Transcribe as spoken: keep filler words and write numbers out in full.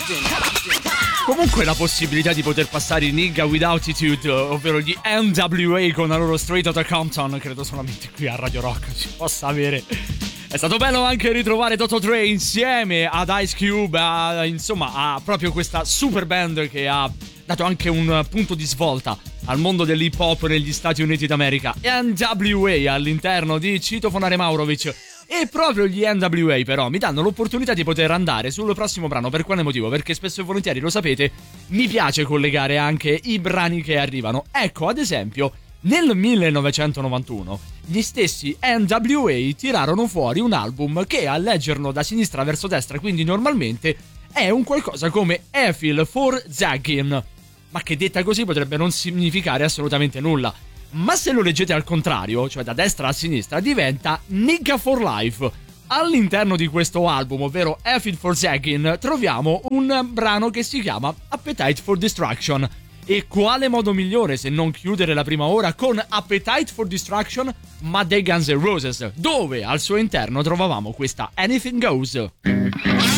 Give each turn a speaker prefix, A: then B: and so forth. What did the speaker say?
A: Comunque la possibilità di poter passare i Nigga with Altitude, ovvero gli N W A con la loro Straight Outta Compton, credo solamente qui a Radio Rock si possa avere. È stato bello anche ritrovare doctor Dre insieme ad Ice Cube, a, insomma a proprio questa super band che ha dato anche un punto di svolta al mondo dell'hip hop negli Stati Uniti d'America. N W A all'interno di Citofonare Maurovic. E proprio gli N W A però mi danno l'opportunità di poter andare sul prossimo brano. Per quale motivo? Perché spesso e volentieri, lo sapete, mi piace collegare anche i brani che arrivano. Ecco, ad esempio, nel millenovecentonovantuno gli stessi N W A tirarono fuori un album che, a leggerlo da sinistra verso destra, quindi normalmente, è un qualcosa come Efil for Zaggin, ma che detta così potrebbe non significare assolutamente nulla. Ma se lo leggete al contrario, cioè da destra a sinistra, diventa Nigga for Life. All'interno di questo album, ovvero Efil for Zaggin, troviamo un brano che si chiama Appetite for Destruction. E quale modo migliore se non chiudere la prima ora con Appetite for Destruction, ma dei Guns N' Roses, dove al suo interno trovavamo questa Anything Goes.